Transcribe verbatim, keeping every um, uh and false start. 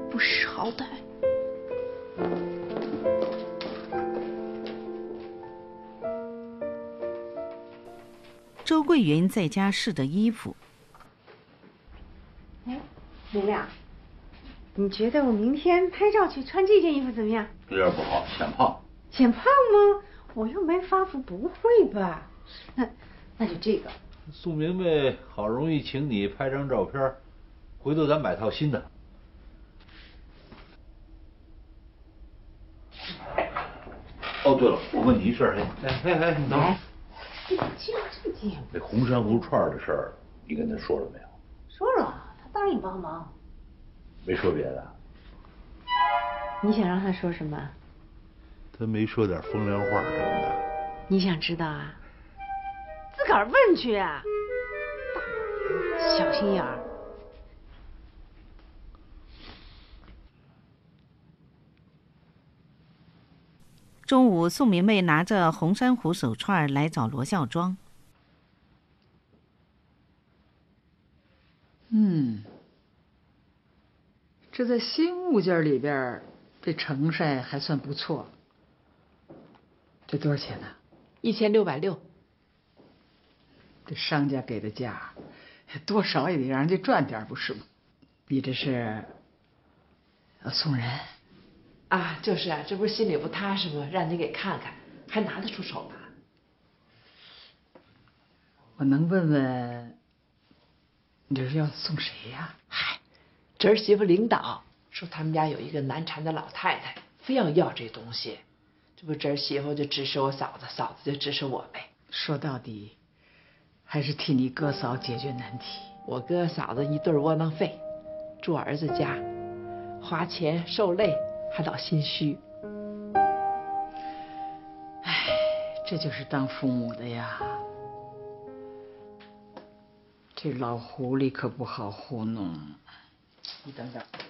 不识好歹。 周桂云在家试着衣服。 哎，明亮，你觉得我明天拍照去穿这件衣服怎么样？ 有点不好，显胖。 显胖吗？我又没发福，不会吧？那那就这个。 宋明媚好容易请你拍张照片，回头咱买套新的。哦，对了，我问你一事儿，哎哎哎，你等会儿。 这个这个这件。 那红珊瑚串的事儿，你跟他说了没有？ 说了，他答应帮忙。 没说别的。 你想让他说什么？ 他没说点风凉话什么的。 你想知道啊？自个儿问去啊！大老爷，小心眼儿。 中午，宋明媚拿着红珊瑚手串来找罗孝庄。 嗯，这在新物件里边，这成色还算不错。这多少钱呢？ 一千六百六。 这商家给的价，多少也得让人家赚点，不是吗？你这是要送人？ 啊，就是啊，这不是心里不踏实吗？让你给看看，还拿得出手吗？ 我能问问，你这是要送谁呀？ 嗨，侄儿媳妇领导说他们家有一个难缠的老太太，非要要这东西，这不侄儿媳妇就支持我嫂子，嫂子就支持我呗。 说到底，还是替你哥嫂解决难题。 我哥嫂子一对窝囊废，住儿子家，花钱受累。还老心虚， 哎，这就是当父母的呀。这老狐狸可不好糊弄。你等等。